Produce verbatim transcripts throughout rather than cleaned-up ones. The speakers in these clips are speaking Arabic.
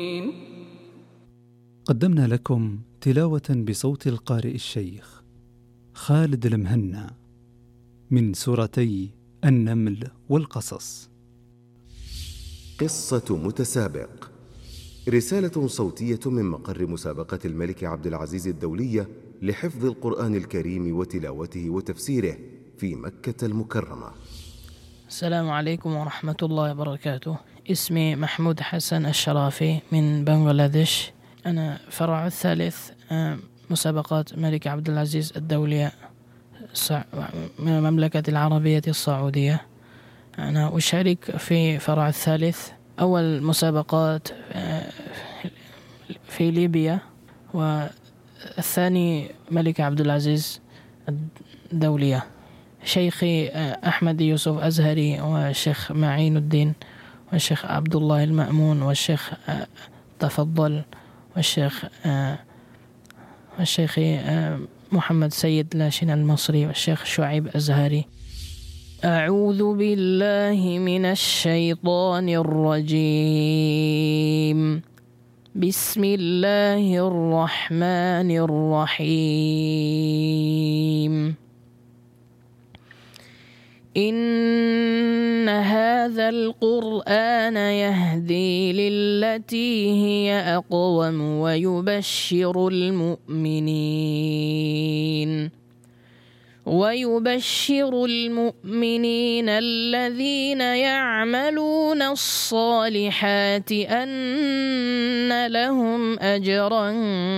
قدمنا لكم تلاوة بصوت القارئ الشيخ خالد المهنا من سورتي النمل والقصص. قصة متسابق، رسالة صوتية من مقر مسابقة الملك عبد العزيز الدولية لحفظ القرآن الكريم وتلاوته وتفسيره في مكة المكرمة. السلام عليكم ورحمة الله وبركاته. اسمي محمود حسن الشرافي من بنغلاديش. أنا فرع الثالث مسابقات الملك عبد العزيز الدولية من المملكة العربية السعودية. أنا أشارك في فرع الثالث. أول مسابقات في ليبيا، والثاني ملك عبد العزيز الدولية. شيخي أحمد يوسف أزهري، والشيخ معين الدين، والشيخ عبد الله المأمون، والشيخ تفضل، والشيخ والشيخ محمد سيد لاشين المصري، والشيخ شعيب أزهري. أعوذ بالله من الشيطان الرجيم. بسم الله الرحمن الرحيم. إن هذا القرآن يهدي للتي هي أقوم ويبشر المؤمنين ويبشر المؤمنين الذين يعملون الصالحات أن لهم أجرا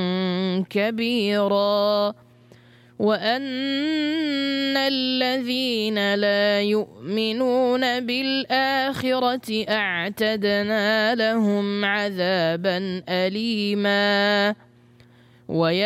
كبيرا، وأن الذين لا يؤمنون بالآخرة أعتدنا لهم عذابا أليما.